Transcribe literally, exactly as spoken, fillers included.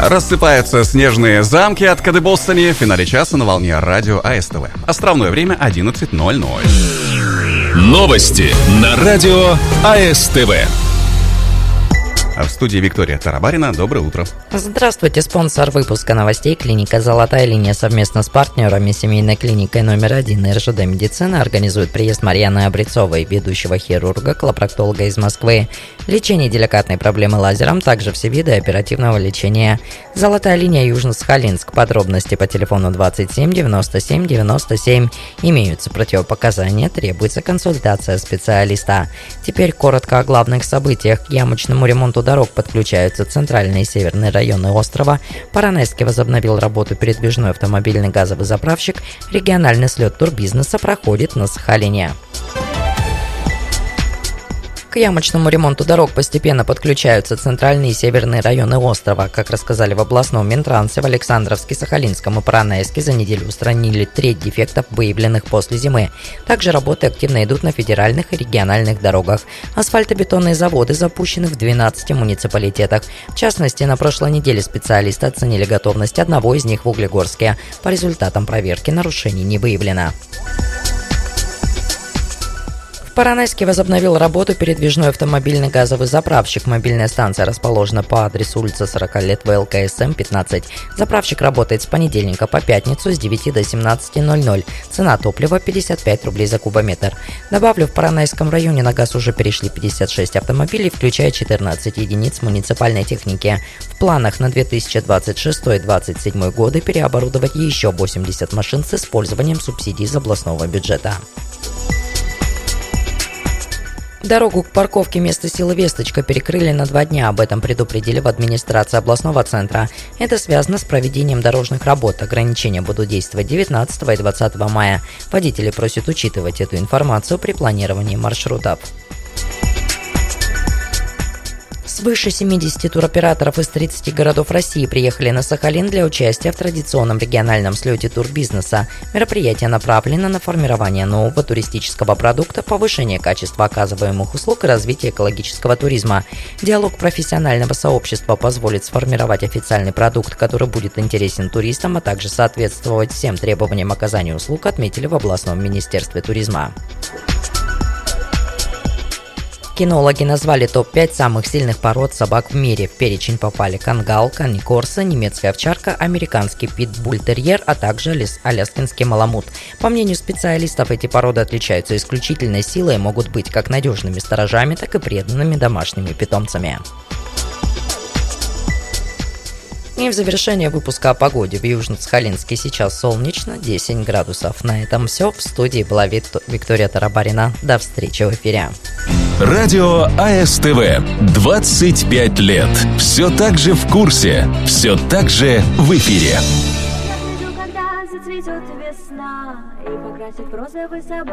Рассыпаются снежные замки от Кадебостани в финале часа на волне радио АСТВ. Островное время одиннадцать ноль ноль. Новости на радио АСТВ. А в студии Виктория Тарабарина. Доброе утро. Здравствуйте. Спонсор выпуска новостей — клиника «Золотая линия» совместно с партнерами семейной клиникой номер один эр жэ дэ Медицина организует приезд Марьяны Обрецовой, ведущего хирурга, колопроктолога из Москвы. Лечение деликатной проблемы лазером, также все виды оперативного лечения. «Золотая линия», Южно-Сахалинск. Подробности по телефону двадцать семь девяносто семь девяносто семь. Имеются противопоказания, требуется консультация специалиста. Теперь коротко о главных событиях. К ямочному ремонту дорог подключаются центральные и северные районы острова. Поронайский возобновил работу передвижной автомобильный газовый заправщик. Региональный слет турбизнеса проходит на Сахалине. К ямочному ремонту дорог постепенно подключаются центральные и северные районы острова. Как рассказали в областном Минтрансе, в Александровске, Сахалинском и Поронайске за неделю устранили треть дефектов, выявленных после зимы. Также работы активно идут на федеральных и региональных дорогах. Асфальтобетонные заводы запущены в двенадцати муниципалитетах. В частности, на прошлой неделе специалисты оценили готовность одного из них в Углегорске. По результатам проверки нарушений не выявлено. Поронайский возобновил работу передвижной автомобильный газовый заправщик. Мобильная станция расположена по адресу улица сорок лет вэ эл ка эс эм пятнадцать. Заправщик работает с понедельника по пятницу с девяти до семнадцати ноль ноль. Цена топлива пятьдесят пять рублей за кубометр. Добавлю, в Поронайском районе на газ уже перешли пятьдесят шесть автомобилей, включая четырнадцать единиц муниципальной техники. В планах на две тысячи двадцать шестой — две тысячи двадцать седьмой годы переоборудовать еще восемьдесят машин с использованием субсидий из областного бюджета. Дорогу к парковке места силы Весточка перекрыли на два дня. Об этом предупредили в администрации областного центра. Это связано с проведением дорожных работ. Ограничения будут действовать девятнадцатого и двадцатого мая. Водители просят учитывать эту информацию при планировании маршрутов. Свыше семидесяти туроператоров из тридцати городов России приехали на Сахалин для участия в традиционном региональном слете турбизнеса. Мероприятие направлено на формирование нового туристического продукта, повышение качества оказываемых услуг и развитие экологического туризма. Диалог профессионального сообщества позволит сформировать официальный продукт, который будет интересен туристам, а также соответствовать всем требованиям оказания услуг, отметили в областном министерстве туризма. Кинологи назвали топ пять самых сильных пород собак в мире. В перечень попали кангал, каникорса, немецкая овчарка, американский питбуль-терьер, а также аляскинский маламут. По мнению специалистов, эти породы отличаются исключительной силой и могут быть как надежными сторожами, так и преданными домашними питомцами. И в завершение выпуска о погоде. В Южно-Сахалинске сейчас солнечно, десять градусов. На этом все. В студии была Виктория Тарабарина. До встречи в эфире. Радио АСТВ. двадцать пять лет. Все так же в курсе. Все так же в эфире. Я жду, когда зацветет весна и покрасит розовый собой